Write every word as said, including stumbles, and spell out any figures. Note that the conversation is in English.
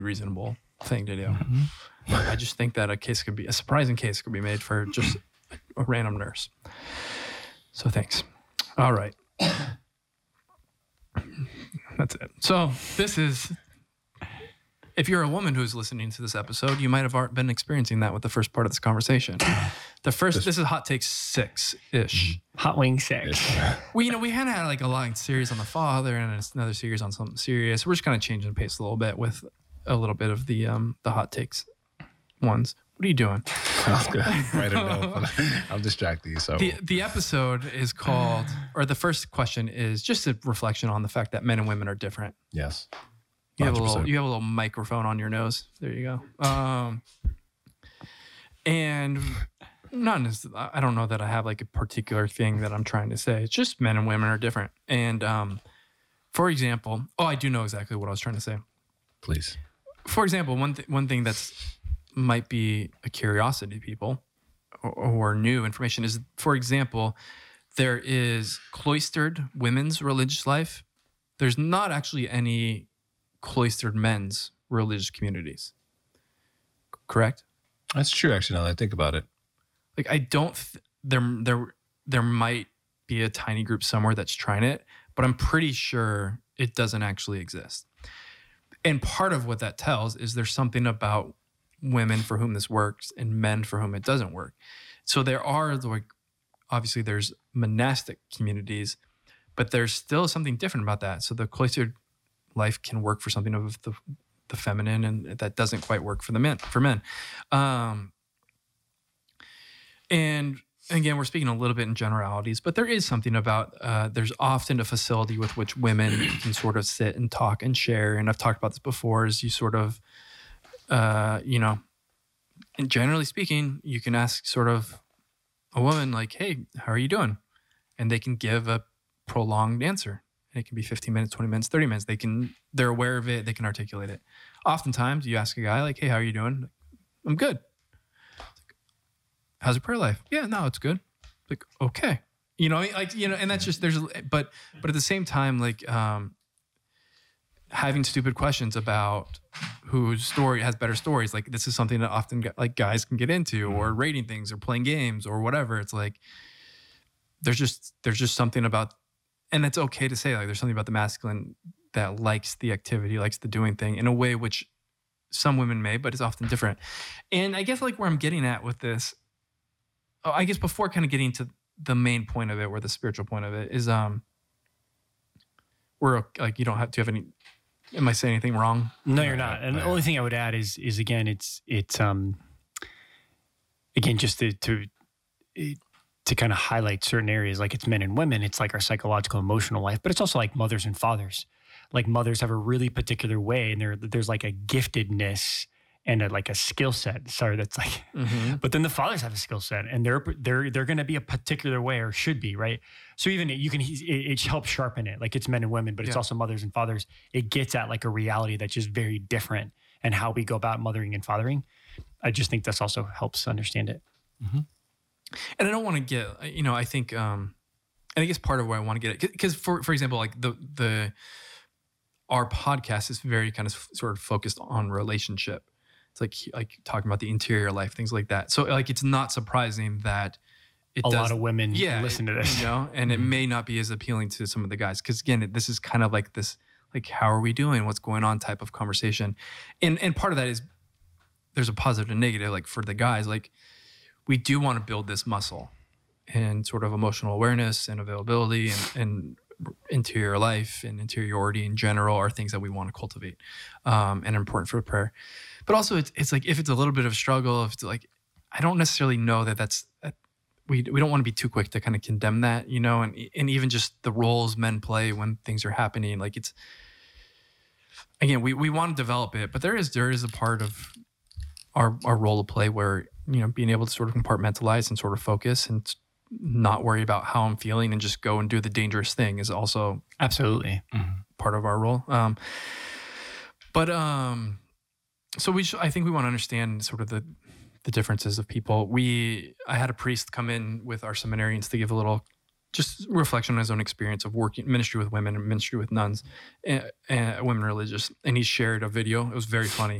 reasonable thing to do. Mm-hmm. I just think that a case could be, a surprising case could be made for just a random nurse. So thanks. All right. That's it. So this is, if you're a woman who's listening to this episode, you might have been experiencing that with the first part of this conversation. The first, this is Hot Take six-ish. Hot Wing six. We, you know, we had had like a long series on the father and another series on something serious. We're just kind of changing the pace a little bit with a little bit of the um the Hot Takes ones. What are you doing? That's good. I don't know. I'll distract you. So the the episode is called, or the first question is just a reflection on the fact that men and women are different. Yes. You have a little, you have a little microphone on your nose. There you go. Um, and not as, I don't know that I have like a particular thing that I'm trying to say. It's just men and women are different. And um, for example, oh, I do know exactly what I was trying to say. Please. For example, one th- one thing that's might be a curiosity to people or, or new information is, for example, there is cloistered women's religious life. There's not actually any cloistered men's religious communities. Correct? That's true, actually, now that I think about it. Like, I don't, th- there, there, there might be a tiny group somewhere that's trying it, but I'm pretty sure it doesn't actually exist. And part of what that tells is there's something about women for whom this works and men for whom it doesn't work. So there are, like, obviously there's monastic communities, but there's still something different about that. So the cloistered life can work for something of the, the feminine, and that doesn't quite work for the men, for men. Um, and again, we're speaking a little bit in generalities, but there is something about, uh, there's often a facility with which women can sort of sit and talk and share. And I've talked about this before, is you sort of, uh, you know, and generally speaking, you can ask sort of a woman like, hey, how are you doing? And they can give a prolonged answer. It can be fifteen minutes, twenty minutes, thirty minutes. They can, they're aware of it. They can articulate it. Oftentimes you ask a guy like, hey, how are you doing? I'm good. How's your prayer life? Yeah, no, it's good. Like, okay. You know, like, you know, and that's just, there's, but, but at the same time, like, um, having stupid questions about whose story has better stories. Like, this is something that often like guys can get into, or rating things or playing games or whatever. It's like, there's just, there's just something about, and it's okay to say, like, there's something about the masculine that likes the activity, likes the doing thing in a way which some women may, but it's often different. And I guess like where I'm getting at with this, oh, I guess before kind of getting to the main point of it, or the spiritual point of it, is um, we're like, you don't have to have any, am I saying anything wrong? No, you're not. And the only thing I would add is, is again, it's, it's, um, again, just to, to, it, to kind of highlight certain areas, like it's men and women, it's like our psychological, emotional life, but it's also like mothers and fathers. Like mothers have a really particular way, and there, there's like a giftedness and a, like a skill set. Sorry, that's like, mm-hmm. But then the fathers have a skill set, and they're they're they're going to be a particular way, or should be, right? So even you can, it, it helps sharpen it. Like it's men and women, but it's yeah. also mothers and fathers. It gets at like a reality that's just very different, and how we go about mothering and fathering. I just think this also helps understand it. Mm-hmm. And I don't want to get, you know, I think, um, I think it's part of where I want to get it, because for for example, like the the our podcast is very kind of sort of focused on relationship. It's like like talking about the interior life, things like that. So like it's not surprising that it a does, lot of women yeah, listen to this, you know, and it may not be as appealing to some of the guys, because again, this is kind of like this, like, how are we doing? What's going on? Type of conversation, and and part of that is there's a positive and negative. Like for the guys, like we do want to build this muscle and sort of emotional awareness and availability and, and interior life and interiority in general are things that we want to cultivate, um, and are important for prayer. But also it's, it's like, if it's a little bit of a struggle, if it's like, I don't necessarily know that that's, that we we don't want to be too quick to kind of condemn that, you know, and and even just the roles men play when things are happening. Like it's, again, we, we want to develop it, but there is, there is a part of our, our role to play where, you know, being able to sort of compartmentalize and sort of focus and not worry about how I'm feeling and just go and do the dangerous thing is also absolutely mm-hmm. part of our role. Um, but um, so we, sh- I think we want to understand sort of the the differences of people. We, I had a priest come in with our seminarians to give a little just reflection on his own experience of working ministry with women and ministry with nuns, and, and women religious. And he shared a video. It was very funny.